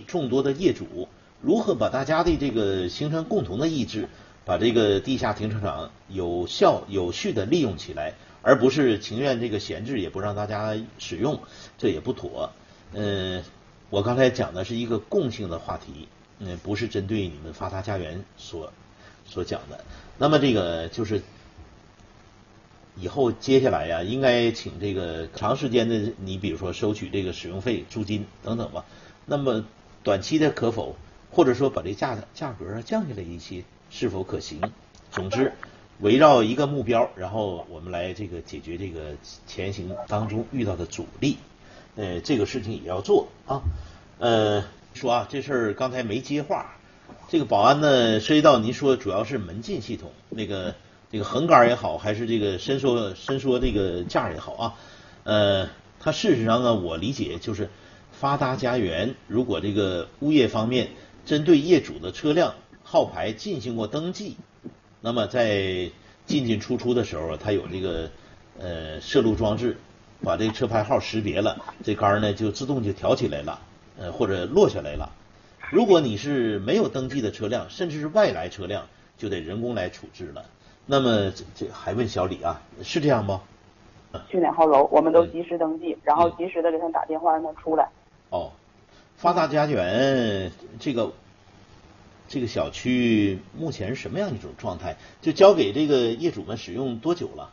众多的业主，如何把大家的这个形成共同的意志，把这个地下停车场有效有序的利用起来，而不是情愿这个闲置也不让大家使用，这也不妥。我刚才讲的是一个共性的话题，不是针对你们发达家园所讲的。那么这个就是以后接下来呀，应该请这个长时间的，你比如说收取这个使用费、租金等等吧。那么短期的可否，或者说把这价格降下来一些，是否可行？总之，围绕一个目标，然后我们来这个解决这个前行当中遇到的阻力。这个事情也要做啊。说啊，这事儿刚才没接话。这个保安呢，涉及到您说主要是门禁系统，这个横杆也好，还是这个伸缩这个架也好啊，它事实上呢，我理解就是发达家园如果这个物业方面针对业主的车辆号牌进行过登记，那么在进出的时候，它有这个摄录装置，把这个车牌号识别了，这杆呢就自动就挑起来了，或者落下来了。如果你是没有登记的车辆，甚至是外来车辆，就得人工来处置了。那么这还问小李啊，是这样不？ 去哪号楼，我们都及时登记，然后及时的给他打电话让他出来。 哦，发达家园这个小区目前是什么样一种状态？就交给这个业主们使用多久了？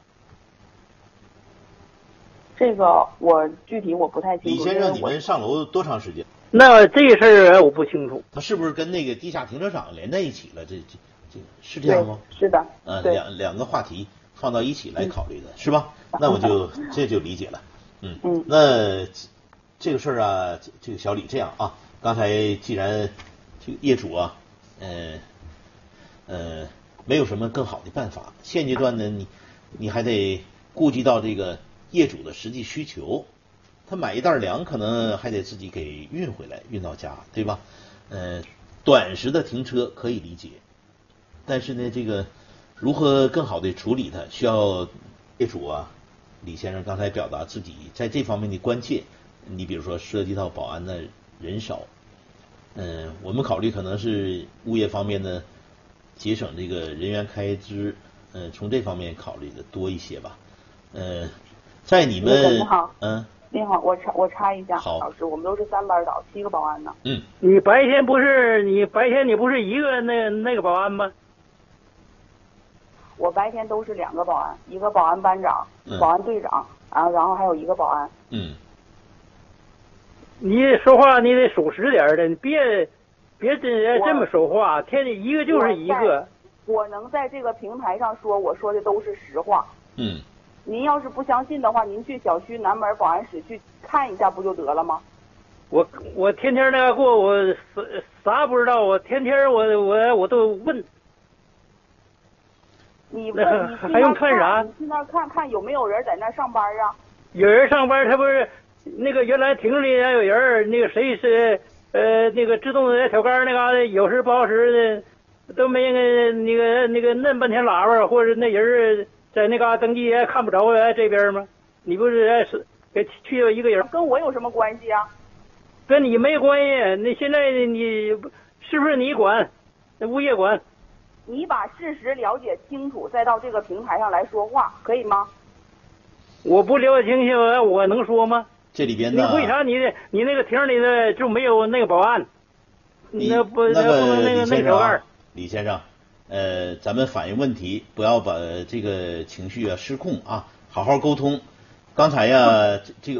这个我具体我不太清楚。 李先生，你们上楼多长时间？ 那这个事儿我不清楚。 他是不是跟那个地下停车场连在一起了？这是这样吗？ 是的。 两个话题放到一起来考虑的是吧？那我就这就理解了。那这个事儿啊，这个小李这样啊，刚才既然这个业主啊，没有什么更好的办法，现阶段呢，你还得顾及到这个业主的实际需求。他买一袋粮可能还得自己给运回来，运到家，对吧？短时的停车可以理解，但是呢，这个如何更好的处理它，需要业主啊，李先生刚才表达自己在这方面的关切。你比如说涉及到保安的人少，我们考虑可能是物业方面呢节省这个人员开支，从这方面考虑的多一些吧。在你们您好，我插一下， 好， 老师，我们都是3班倒，7个保安呢。 你白天你不是一个那个保安吗？ 我白天都是2个保安，一个保安班长，保安队长，然后还有一个保安。 你说话你得守时点的，你别这么说话，天天一个就是一个。 我能在这个平台上说，我说的都是实话。您要是不相信的话，您去小区南门保安室去看一下不就得了吗？ 我天天那个过，我啥不知道，我天天我都问。 你问你还用看啥？ 你去那看看有没有人在那上班啊？ 有人上班，他不是那个原来亭里还有人，那个谁是那个自动的小杆那嘎达，有时不好使的，都没那个摁半天喇叭，或者那人在那嘎登记看不着这边吗？你不是给去了一个人， 跟我有什么关系啊？ 跟你没关系。那现在你是不是你管？那物业管？ 你把事实了解清楚，再到这个平台上来说话，可以吗？ 我不了解清楚，我能说吗？ 这里边呢？ 你为啥你那个亭里的就没有那个保安？那不能那个小杆。 李先生，咱们反映问题，不要把这个情绪啊失控啊，好好沟通。刚才呀，这个。